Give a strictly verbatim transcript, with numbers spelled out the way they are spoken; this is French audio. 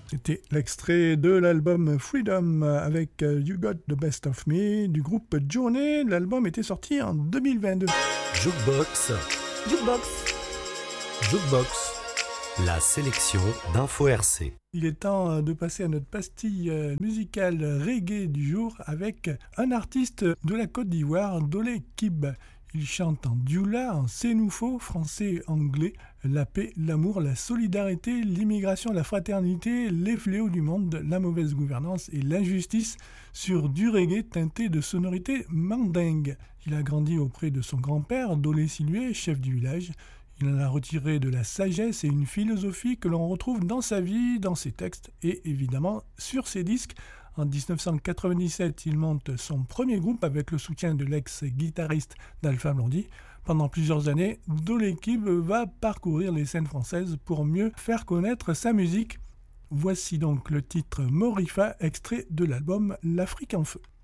C'était l'extrait de l'album Freedom avec You Got the Best of Me du groupe Journey. L'album était sorti en deux mille vingt-deux. Jukebox. Jukebox. Jukebox. La sélection d'Info R C. Il est temps de passer à notre pastille musicale reggae du jour avec un artiste de la Côte d'Ivoire, Dolé Kib. Il chante en dioula, en sénoufo, français, anglais, la paix, l'amour, la solidarité, l'immigration, la fraternité, les fléaux du monde, la mauvaise gouvernance et l'injustice sur du reggae teinté de sonorités mandingues. Il a grandi auprès de son grand-père, Dolé Silué, chef du village. Il en a retiré de la sagesse et une philosophie que l'on retrouve dans sa vie, dans ses textes et évidemment sur ses disques. En dix-neuf cent quatre-vingt-dix-sept, il monte son premier groupe avec le soutien de l'ex-guitariste d'Alpha Blondy. Pendant plusieurs années, Dolé Kib va parcourir les scènes françaises pour mieux faire connaître sa musique. Voici donc le titre Morifa, extrait de l'album L'Afrique en feu.